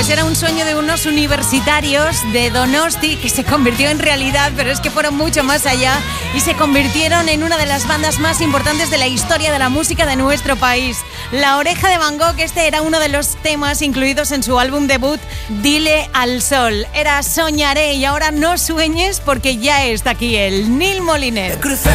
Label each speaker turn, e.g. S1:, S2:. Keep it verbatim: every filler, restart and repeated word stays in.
S1: Pues era un sueño de unos universitarios de Donosti que se convirtió en realidad, pero es que fueron mucho más allá y se convirtieron en una de las bandas más importantes de la historia de la música de nuestro país. La Oreja de Van Gogh, este era uno de los temas incluidos en su álbum debut Dile al Sol. Era Soñaré y ahora no sueñes porque ya está aquí el Nil Moliner.